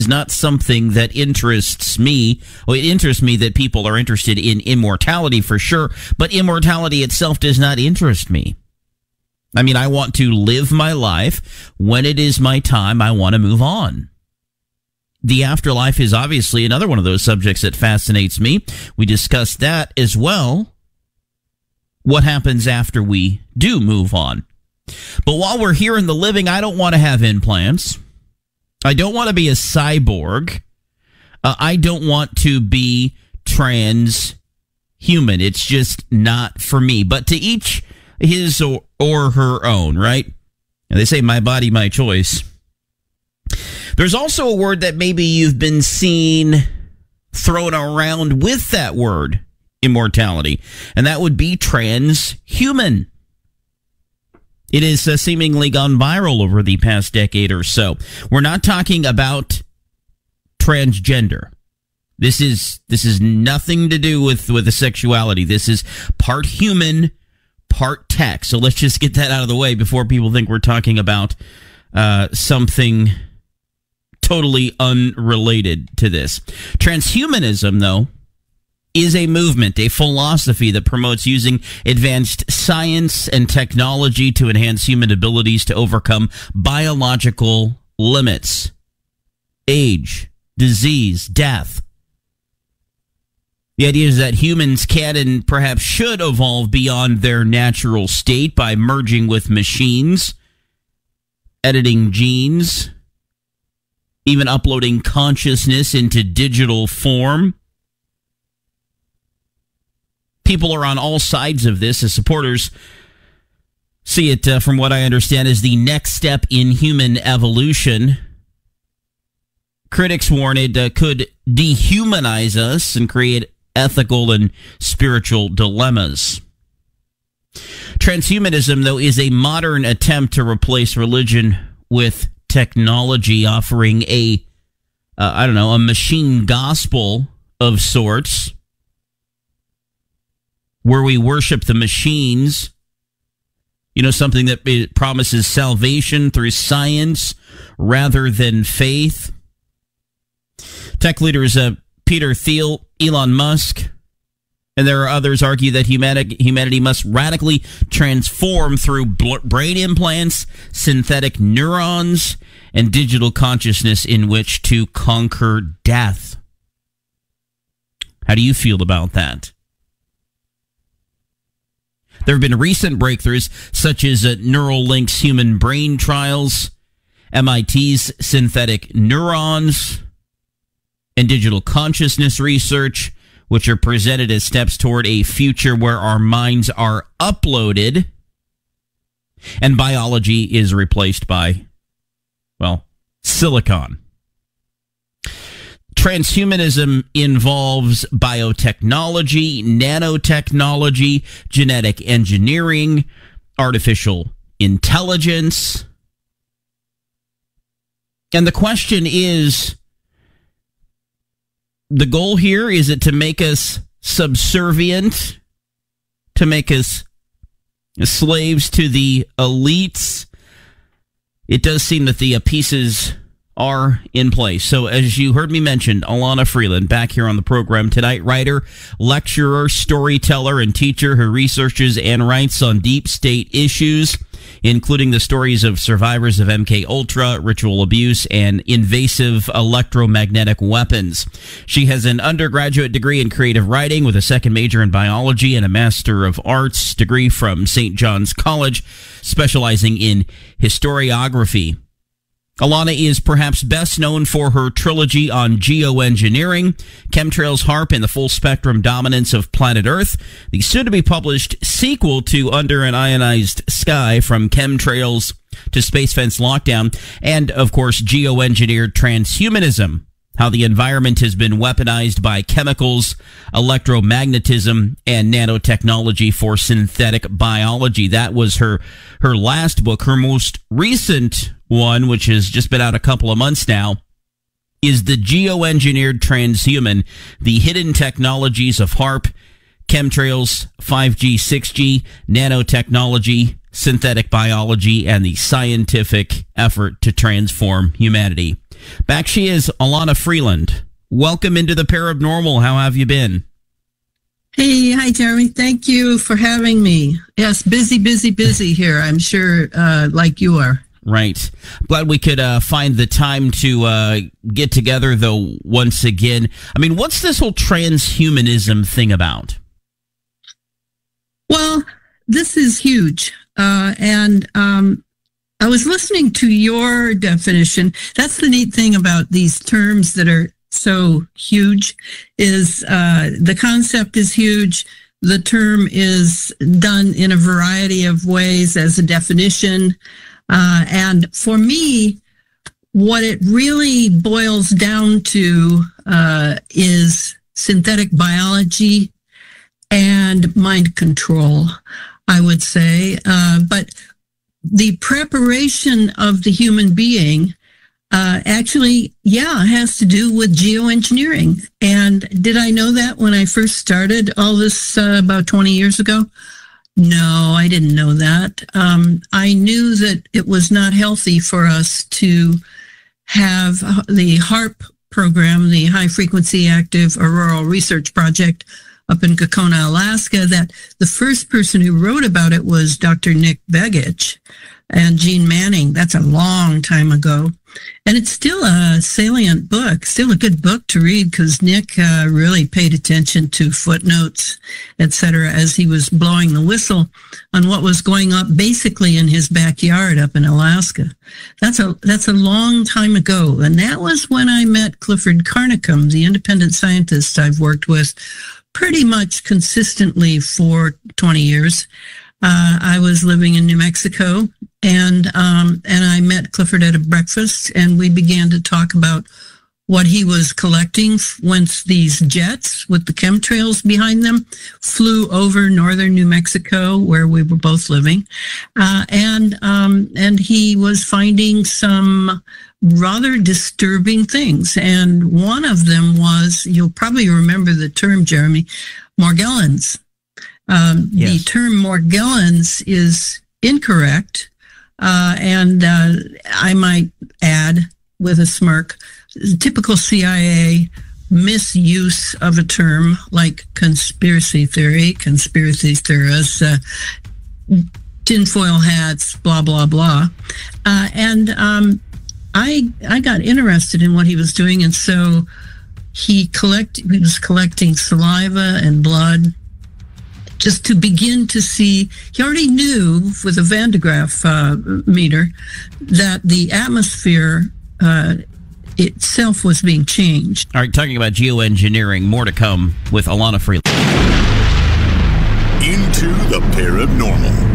is not something that interests me. Well, it interests me that people are interested in immortality for sure, but immortality itself does not interest me. I mean, I want to live my life. When it is my time, I want to move on. The afterlife is obviously another one of those subjects that fascinates me. We discussed that as well. What happens after we do move on? But while we're here in the living, I don't want to have implants. I don't want to be a cyborg. I don't want to be transhuman. It's just not for me. But to each his or her own, right? And they say, my body, my choice. There's also a word that maybe you've been seeing thrown around with that word, immortality, and that would be transhuman. It has seemingly gone viral over the past decade or so. We're not talking about transgender. This is nothing to do with the sexuality. This is part human, part tech. So let's just get that out of the way before people think we're talking about something totally unrelated to this. Transhumanism, though, is a movement, a philosophy that promotes using advanced science and technology to enhance human abilities to overcome biological limits, age, disease, death. The idea is that humans can and perhaps should evolve beyond their natural state by merging with machines, editing genes, even uploading consciousness into digital form. People are on all sides of this as supporters see it, from what I understand, as the next step in human evolution. Critics warn it could dehumanize us and create ethical and spiritual dilemmas. Transhumanism, though, is a modern attempt to replace religion with technology, offering a machine gospel of sorts, where we worship the machines, something that promises salvation through science rather than faith. Tech leaders Peter Thiel, Elon Musk, and there are others argue that humanity must radically transform through brain implants, synthetic neurons, and digital consciousness in which to conquer death. How do you feel about that? There have been recent breakthroughs, such as Neuralink's human brain trials, MIT's synthetic neurons, and digital consciousness research, which are presented as steps toward a future where our minds are uploaded and biology is replaced by, silicon. Transhumanism involves biotechnology, nanotechnology, genetic engineering, artificial intelligence. And the question is, the goal here, is it to make us subservient, to make us slaves to the elites? It does seem that the pieces are in place. So as you heard me mention, Alana Freeland back here on the program tonight, writer, lecturer, storyteller, and teacher who researches and writes on deep state issues, including the stories of survivors of MK-Ultra, ritual abuse, and invasive electromagnetic weapons. She has an undergraduate degree in creative writing with a second major in biology and a Master of Arts degree from St. John's College, specializing in historiography. Alana is perhaps best known for her trilogy on geoengineering, Chemtrails, HAARP, and the Full Spectrum Dominance of Planet Earth, the soon-to-be-published sequel to Under an Ionized Sky, From Chemtrails to Space Fence Lockdown, and, of course, Geoengineered Transhumanism, how the environment has been weaponized by chemicals, electromagnetism, and nanotechnology for synthetic biology. That was her last book. Her most recent one, which has just been out a couple of months now, is The Geoengineered Transhuman, The Hidden Technologies of HAARP, Chemtrails, 5G, 6G, Nanotechnology, Synthetic Biology, and the Scientific Effort to Transform Humanity. Back she is, Alana Freeland. Welcome into the Paranormal. How have you been? Hey, hi, Jeremy. Thank you for having me. Yes, busy here, I'm sure, like you are. Right. Glad we could find the time to get together, though, once again. I mean, what's this whole transhumanism thing about? Well, this is huge. And I was listening to your definition. That's the neat thing about these terms that are so huge is the concept is huge. The term is done in a variety of ways as a definition. And for me, what it really boils down to is synthetic biology and mind control, I would say. But the preparation of the human being actually, has to do with geoengineering. And did I know that when I first started all this about 20 years ago? No, I didn't know that. I knew that it was not healthy for us to have the HAARP program, the High Frequency Active Auroral Research Project up in Kokona, Alaska, that the first person who wrote about it was Dr. Nick Begich and Gene Manning. That's a long time ago. And it's still a salient book, still a good book to read because Nick really paid attention to footnotes, etc., as he was blowing the whistle on what was going up basically in his backyard up in Alaska. That's a long time ago. And that was when I met Clifford Carnicom, the independent scientist I've worked with pretty much consistently for 20 years. I was living in New Mexico, and I met Clifford at a breakfast, and we began to talk about what he was collecting once these jets with the chemtrails behind them flew over northern New Mexico, where we were both living, and he was finding some rather disturbing things, and one of them was, you'll probably remember the term, Jeremy, Morgellons. Yes. The term Morgellons is incorrect, and I might add with a smirk, typical CIA misuse of a term like conspiracy theorists, tinfoil hats, blah, blah, blah. I got interested in what he was doing, and so he was collecting saliva and blood just to begin to see. He already knew with a Van de Graaff meter that the atmosphere itself was being changed. All right, talking about geoengineering, more to come with Alana Freeland. Into the Paranormal.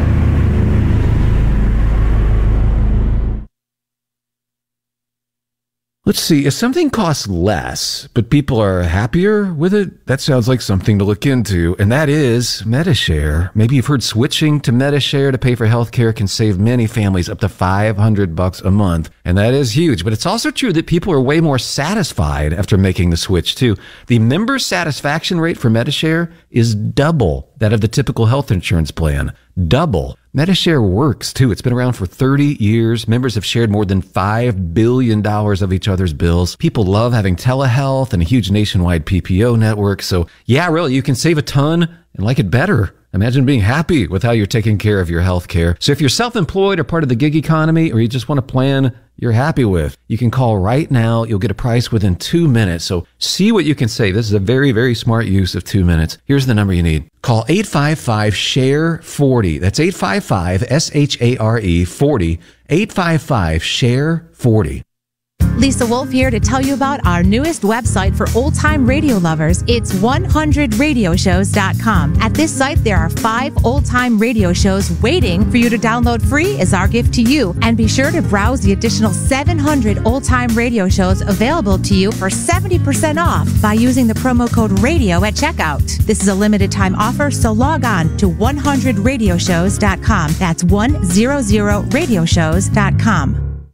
Let's see, if something costs less, but people are happier with it, that sounds like something to look into, and that is Medi-Share. Maybe you've heard switching to Medi-Share to pay for healthcare can save many families up to $500 a month, and that is huge. But it's also true that people are way more satisfied after making the switch, too. The member satisfaction rate for Medi-Share is double that of the typical health insurance plan. Double. Medi-Share works, too. It's been around for 30 years. Members have shared more than $5 billion of each other's bills. People love having telehealth and a huge nationwide PPO network. So, yeah, really, you can save a ton and like it better. Imagine being happy with how you're taking care of your health care. So if you're self-employed or part of the gig economy, or you just want a plan you're happy with, you can call right now. You'll get a price within 2 minutes. So see what you can save. This is a very, very smart use of 2 minutes. Here's the number you need. Call 855-SHARE-40. That's 855-SHARE-40. 855-SHARE-40. Lisa Wolf here to tell you about our newest website for old-time radio lovers. It's 100radioshows.com. At this site, there are 5 old-time radio shows waiting for you to download free as our gift to you. And be sure to browse the additional 700 old-time radio shows available to you for 70% off by using the promo code RADIO at checkout. This is a limited-time offer, so log on to 100radioshows.com. That's 100radioshows.com.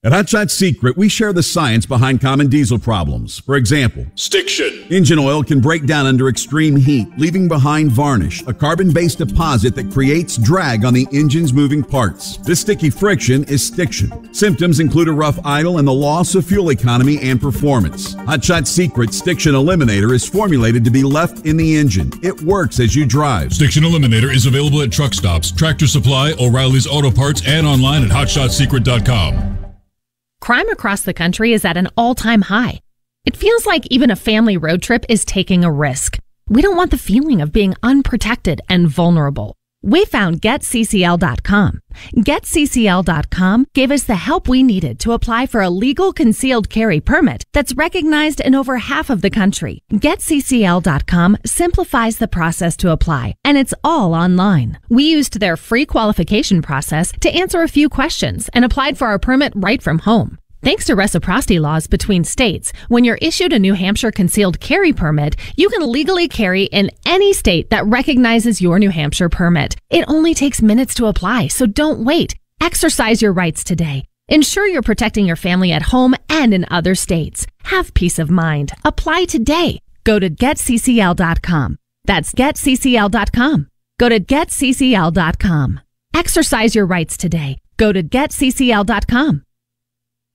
At Hot Shot Secret, we share the science behind common diesel problems. For example, stiction. Engine oil can break down under extreme heat, leaving behind varnish, a carbon-based deposit that creates drag on the engine's moving parts. This sticky friction is stiction. Symptoms include a rough idle and the loss of fuel economy and performance. Hot Shot Secret Stiction Eliminator is formulated to be left in the engine. It works as you drive. Stiction Eliminator is available at truck stops, Tractor Supply, O'Reilly's Auto Parts, and online at HotShotSecret.com. Crime across the country is at an all-time high. It feels like even a family road trip is taking a risk. We don't want the feeling of being unprotected and vulnerable. We found GetCCL.com. GetCCL.com gave us the help we needed to apply for a legal concealed carry permit that's recognized in over half of the country. GetCCL.com simplifies the process to apply, and it's all online. We used their free qualification process to answer a few questions and applied for our permit right from home. Thanks to reciprocity laws between states, when you're issued a New Hampshire concealed carry permit, you can legally carry in any state that recognizes your New Hampshire permit. It only takes minutes to apply, so don't wait. Exercise your rights today. Ensure you're protecting your family at home and in other states. Have peace of mind. Apply today. Go to GetCCL.com. That's GetCCL.com. Go to GetCCL.com. Exercise your rights today. Go to GetCCL.com.